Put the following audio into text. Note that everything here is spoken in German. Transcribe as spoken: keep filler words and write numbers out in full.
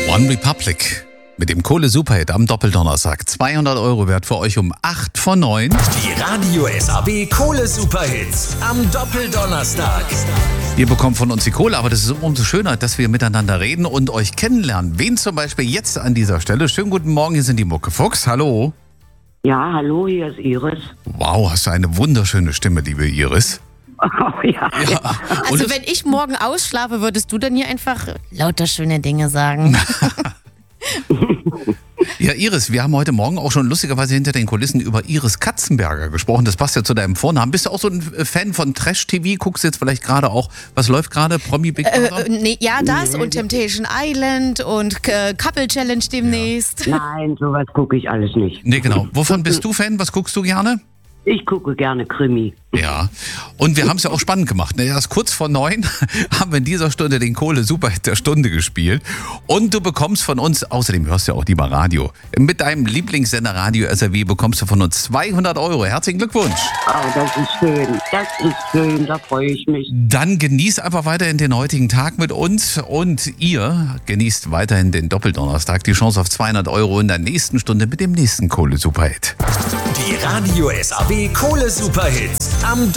One Republic mit dem Kohle-Superhit am Doppeldonnerstag. zweihundert Euro wert für euch um acht vor neun. Die Radio S A B Kohle-Superhits am Doppeldonnerstag. Ihr bekommt von uns die Kohle, aber das ist umso schöner, dass wir miteinander reden und euch kennenlernen. Wen zum Beispiel jetzt an dieser Stelle? Schönen guten Morgen, hier sind die Muckefuchs. Hallo. Ja, hallo, hier ist Iris. Wow, hast du eine wunderschöne Stimme, liebe Iris. Oh, ja. Ja. Also Und wenn ich morgen ausschlafe, würdest du dann hier einfach lauter schöne Dinge sagen. ja, Iris, wir haben heute Morgen auch schon lustigerweise hinter den Kulissen über Iris Katzenberger gesprochen. Das passt ja zu deinem Vornamen. Bist du auch so ein Fan von Trash-T V? Guckst du jetzt vielleicht gerade auch, was läuft gerade? Promi Big Brother? Äh, nee, ja, das und Temptation Island und äh, Couple Challenge demnächst. Nein, sowas gucke ich alles nicht. Nee, genau. Wovon bist du Fan? Was guckst du gerne? Ich gucke gerne Krimi. Ja, und wir haben es ja auch spannend gemacht. Ne? Erst kurz vor neun haben wir in dieser Stunde den Kohle-Superhit der Stunde gespielt. Und du bekommst von uns, außerdem hörst du ja auch lieber Radio, mit deinem Lieblingssender Radio S R W bekommst du von uns zweihundert Euro. Herzlichen Glückwunsch. Oh, das ist schön. Das ist schön, da freue ich mich. Dann genieß einfach weiterhin den heutigen Tag mit uns und ihr genießt weiterhin den Doppeldonnerstag. Die Chance auf zweihundert Euro in der nächsten Stunde mit dem nächsten Kohle-Superhit. Die Radio S A B Kohle-Superhits am